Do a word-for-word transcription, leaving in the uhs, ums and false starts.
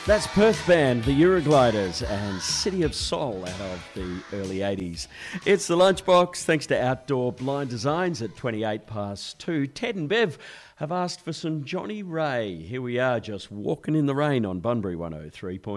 That's Perth band, the Eurogliders, and City of Soul out of the early eighties. It's the Lunchbox, thanks to Outdoor Blind Designs at twenty-eight past two. Ted and Bev have asked for some Johnny Ray. Here we are, just walking in the rain on Bunbury one oh three point